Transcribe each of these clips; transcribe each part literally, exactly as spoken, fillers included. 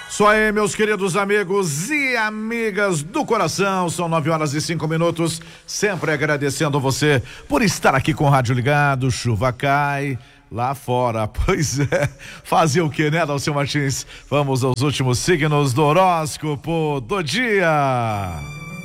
Isso aí, meus queridos amigos e amigas do coração, são nove horas e cinco minutos, sempre agradecendo você por estar aqui com o rádio ligado. Chuva cai lá fora, pois é, fazer o que, né, Dalcio Martins? Vamos aos últimos signos do horóscopo do dia.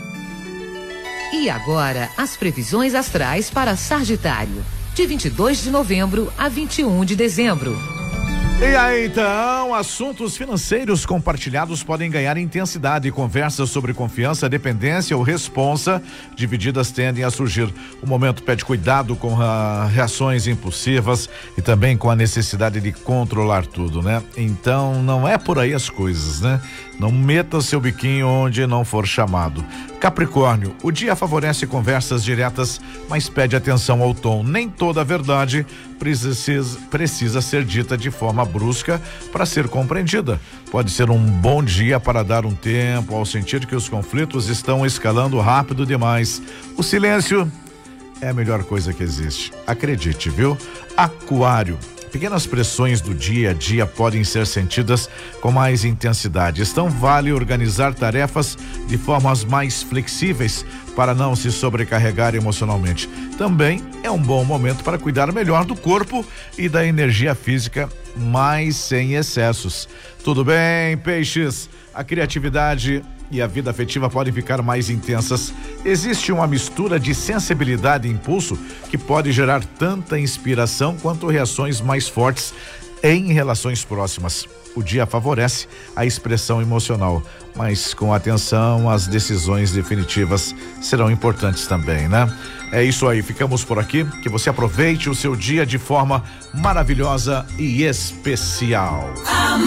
E agora, as previsões astrais para Sagitário, de vinte e dois de novembro a vinte e um de dezembro. E aí, então, assuntos financeiros compartilhados podem ganhar intensidade. Conversas sobre confiança, dependência ou responsa divididas tendem a surgir. O momento pede cuidado com a, reações impulsivas e também com a necessidade de controlar tudo, né? Então, não é por aí as coisas, né? Não meta seu biquinho onde não for chamado. Capricórnio, o dia favorece conversas diretas, mas pede atenção ao tom. Nem toda a verdade precisa, precisa ser dita de forma brusca para ser compreendida. Pode ser um bom dia para dar um tempo ao sentir que os conflitos estão escalando rápido demais. O silêncio é a melhor coisa que existe. Acredite, viu? Aquário. Pequenas pressões do dia a dia podem ser sentidas com mais intensidade. Então vale organizar tarefas de formas mais flexíveis para não se sobrecarregar emocionalmente. Também é um bom momento para cuidar melhor do corpo e da energia física, mas sem excessos. Tudo bem, peixes? A criatividade e a vida afetiva podem ficar mais intensas. Existe uma mistura de sensibilidade e impulso que pode gerar tanta inspiração quanto reações mais fortes em relações próximas. O dia favorece a expressão emocional, mas com atenção, as decisões definitivas serão importantes também, né? É isso aí, ficamos por aqui. Que você aproveite o seu dia de forma maravilhosa e especial.